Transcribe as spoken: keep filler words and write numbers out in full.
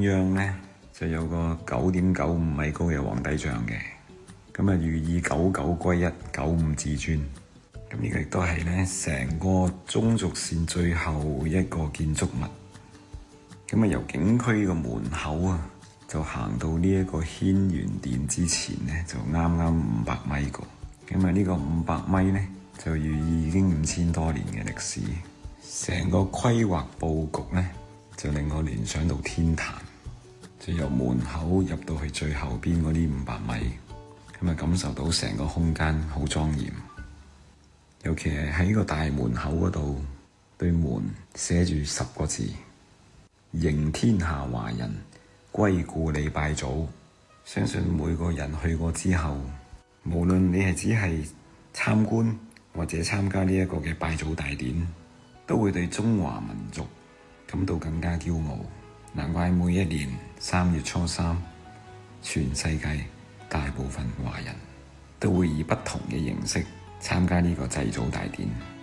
中央呢，就有個九點九五米高嘅皇帝像嘅，咁啊寓意九九歸一，九五至尊。咁呢個亦都係呢成個中軸線最後一個建築物。咁啊由景區個門口啊，就行到呢一個軒轅殿之前呢，就啱啱五百米個。咁啊呢個五百米呢，就寓意已經五千多年嘅歷史。成個規劃佈局呢，就令我聯想到天壇，就由門口入到去最後邊嗰啲五百米，咁啊感受到成個空間好莊嚴。尤其係喺個大門口嗰度，對門寫住十個字：迎天下華人歸故里拜祖。相信每個人去過之後，無論你係只係參觀或者參加呢一個嘅拜祖大典，都會對中華民族感到更加驕傲。難怪每一年三月初三，全世界大部分華人都會以不同嘅形式參加呢個祭祖大典。